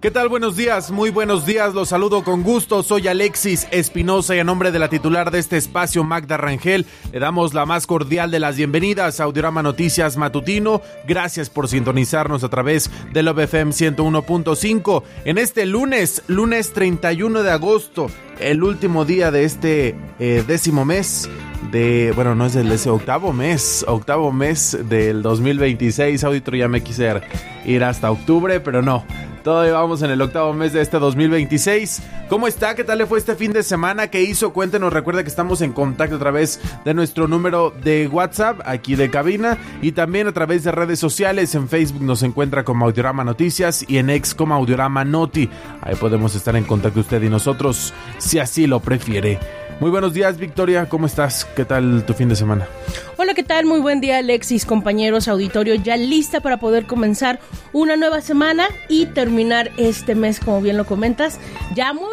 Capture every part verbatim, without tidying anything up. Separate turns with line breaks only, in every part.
¿Qué tal? Buenos días, muy buenos días, los saludo con gusto, soy Alexis Espinosa y a nombre de la titular de este espacio, Magda Rangel, le damos la más cordial de las bienvenidas a Audiorama Noticias Matutino. Gracias por sintonizarnos a través de Love F M ciento uno punto cinco en este lunes, lunes treinta y uno de agosto, el último día de este eh, décimo mes. De, bueno, no es el ese octavo mes, octavo mes del dos mil veintiséis, auditor, ya me quise ir hasta octubre, pero no, todavía vamos en el octavo mes de este dos mil veintiséis. ¿Cómo está? ¿Qué tal le fue este fin de semana? ¿Qué hizo? Cuéntenos, recuerda que estamos en contacto a través de nuestro número de WhatsApp, aquí de cabina, y también a través de redes sociales. En Facebook nos encuentra como Audiorama Noticias y en X como Audiorama Noti. Ahí podemos estar en contacto usted y nosotros, si así lo prefiere. Muy buenos días, Victoria, ¿cómo estás? ¿Qué tal tu fin de semana?
Hola, ¿qué tal? Muy buen día, Alexis, compañeros, auditorio, ya lista para poder comenzar una nueva semana y terminar este mes, como bien lo comentas, ya muy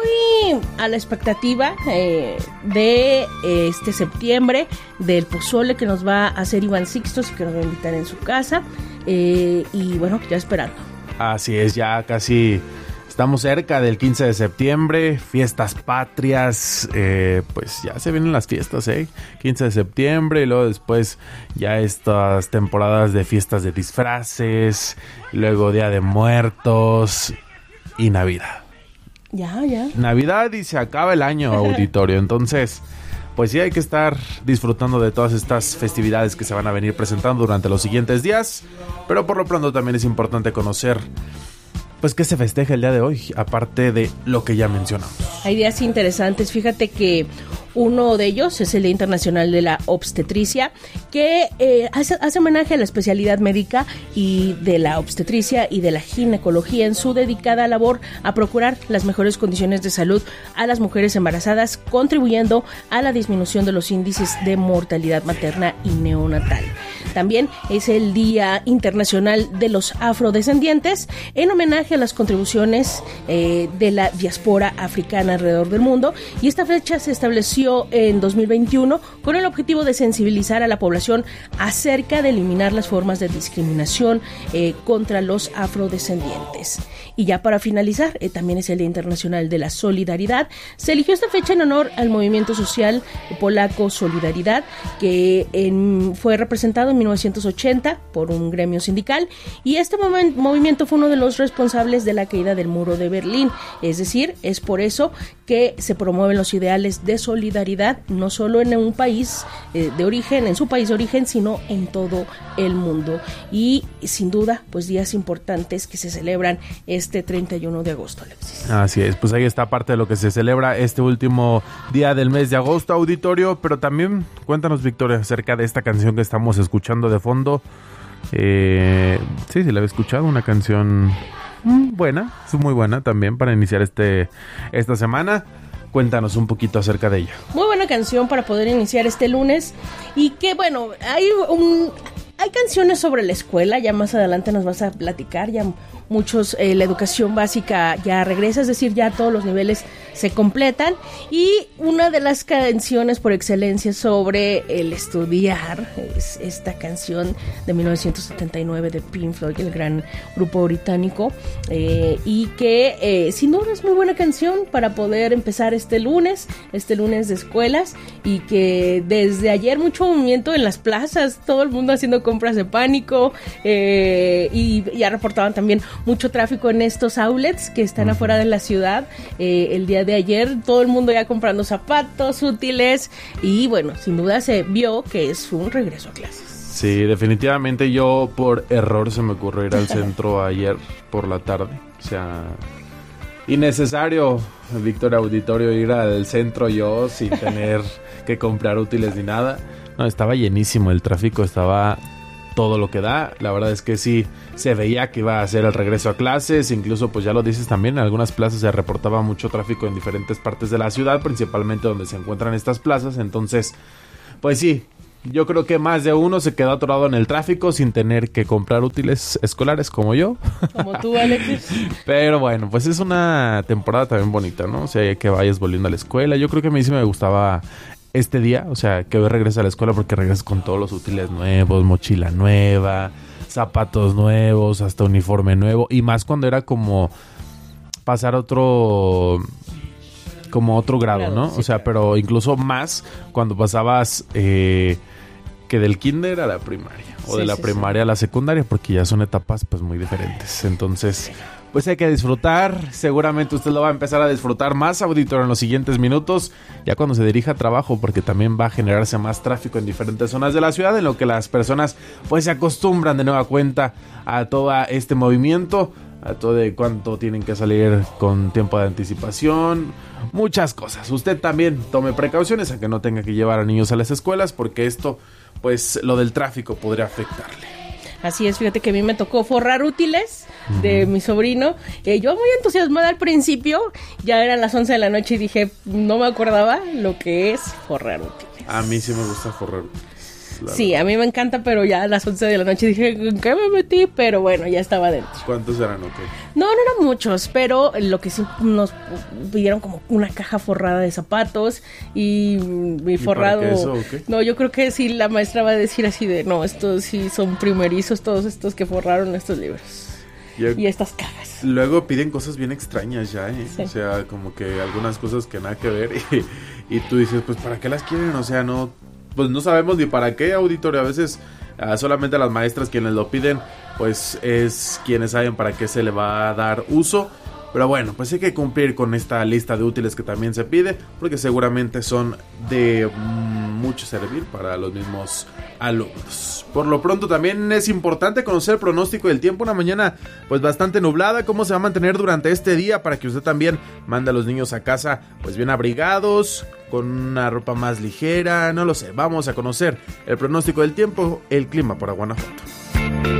a la expectativa eh, de eh, este septiembre, del pozole que nos va a hacer Iván Sixtos y que nos va a invitar en su casa, eh, y bueno, ya esperando.
Así es, ya casi... Estamos cerca del quince de septiembre, fiestas patrias, eh, pues ya se vienen las fiestas, ¿eh? quince de septiembre y luego después ya estas temporadas de fiestas de disfraces, luego Día de Muertos y Navidad.
Ya, ya.
Navidad y se acaba el año, auditorio, entonces... Pues sí, hay que estar disfrutando de todas estas festividades que se van a venir presentando durante los siguientes días, pero por lo pronto también es importante conocer... Pues que se festeja el día de hoy, aparte de lo que ya mencionamos.
Hay días interesantes, fíjate que uno de ellos es el Día Internacional de la Obstetricia, que eh, hace, hace homenaje a la especialidad médica y de la obstetricia y de la ginecología en su dedicada labor a procurar las mejores condiciones de salud a las mujeres embarazadas, contribuyendo a la disminución de los índices de mortalidad materna y neonatal. También es el Día Internacional de los Afrodescendientes, en homenaje a las contribuciones eh, de la diáspora africana alrededor del mundo, y esta fecha se estableció en dos mil veintiuno con el objetivo de sensibilizar a la población acerca de eliminar las formas de discriminación eh, contra los afrodescendientes. Y ya para finalizar, eh, también es el Día Internacional de la Solidaridad. Se eligió esta fecha en honor al movimiento social polaco Solidaridad, que en, fue representado en mil novecientos ochenta por un gremio sindical, y este momen, movimiento fue uno de los responsables de la caída del muro de Berlín. Es decir, es por eso que se promueven los ideales de solidaridad, no solo en un país eh, de origen, en su país de origen, sino en todo el mundo. Y sin duda, pues días importantes que se celebran este treinta y uno de agosto, Alexis.
Así es, pues ahí está parte de lo que se celebra este último día del mes de agosto, auditorio, pero también cuéntanos, Victoria, acerca de esta canción que estamos escuchando de fondo. Eh, sí, sí la había escuchado, una canción mm, buena, es muy buena también para iniciar este esta semana. Cuéntanos un poquito acerca de ella.
Muy buena canción para poder iniciar este lunes, y que bueno, hay un... Hay canciones sobre la escuela, ya más adelante nos vas a platicar, ya muchos, eh, la educación básica ya regresa, es decir, ya todos los niveles se completan, y una de las canciones por excelencia sobre el estudiar es esta canción de mil novecientos setenta y nueve de Pink Floyd, el gran grupo británico, eh, y que eh, sin duda es muy buena canción para poder empezar este lunes, este lunes de escuelas, y que desde ayer mucho movimiento en las plazas, todo el mundo haciendo compras de pánico, eh, y ya reportaban también mucho tráfico en estos outlets que están uh-huh. afuera de la ciudad. Eh, el día de ayer todo el mundo ya comprando zapatos, útiles, y bueno, sin duda se vio que es un regreso a clases.
Sí, definitivamente yo por error se me ocurrió ir al centro ayer por la tarde, o sea, innecesario, Victoria Auditorio, ir al centro yo sin tener que comprar útiles ni nada. No, estaba llenísimo, el tráfico estaba todo lo que da. La verdad es que sí se veía que iba a ser el regreso a clases. Incluso, pues ya lo dices también, en algunas plazas se reportaba mucho tráfico en diferentes partes de la ciudad, principalmente donde se encuentran estas plazas. Entonces, pues sí, yo creo que más de uno se quedó atorado en el tráfico sin tener que comprar útiles escolares como yo.
Como tú, Alexis.
Pero bueno, pues es una temporada también bonita, ¿no? O sea, que vayas volviendo a la escuela. Yo creo que a mí sí me gustaba este día, o sea, que hoy regresa a la escuela porque regresas con todos los útiles nuevos, mochila nueva, zapatos nuevos, hasta uniforme nuevo. Y más cuando era como pasar otro... como otro grado,
Claro,
¿no?
sí,
o sea,
claro.
pero incluso más cuando pasabas eh, que del kinder a la primaria o
Sí,
de la
sí,
primaria
sí.
a la secundaria, porque ya son etapas pues muy diferentes. Entonces, pues hay que disfrutar. Seguramente usted lo va a empezar a disfrutar más, auditor, en los siguientes minutos, ya cuando se dirija a trabajo, porque también va a generarse más tráfico en diferentes zonas de la ciudad, en lo que las personas pues se acostumbran de nueva cuenta a todo este movimiento, a todo de cuánto tienen que salir con tiempo de anticipación, muchas cosas. Usted también tome precauciones a que no tenga que llevar a niños a las escuelas, porque esto, pues lo del tráfico podría afectarle.
Así es, fíjate que a mí me tocó forrar útiles de mi sobrino. Eh, yo muy entusiasmada al principio, ya eran las once de la noche y dije, no me acordaba lo que es forrar útiles.
A mí sí me gusta forrar.
Sí, a mí me encanta, pero ya a las once de la noche dije, ¿en qué me metí? Pero bueno, ya estaba dentro.
¿Cuántos eran o qué?
No, no eran muchos, pero lo que sí nos pidieron como una caja forrada de zapatos y mi forrado.
para qué eso, o qué?
No, yo creo que sí la maestra va a decir así de, no, estos sí son primerizos, todos estos que forraron estos libros.
Yo-
Y estas cajas.
Luego piden cosas bien extrañas ya, ¿eh?
Sí.
O sea, como que algunas cosas que nada que ver y, y tú dices, pues ¿para qué las quieren? O sea, no, pues no sabemos ni para qué, auditorio. A veces ah, solamente las maestras quienes lo piden, pues es quienes saben para qué se le va a dar uso. Pero bueno, pues hay que cumplir con esta lista de útiles que también se pide, porque seguramente son de mm, mucho servir para los mismos alumnos. Por lo pronto también es importante conocer el pronóstico del tiempo. Una mañana pues bastante nublada, cómo se va a mantener durante este día, para que usted también mande a los niños a casa pues bien abrigados, con una ropa más ligera, no lo sé. Vamos a conocer el pronóstico del tiempo, el clima para Guanajuato.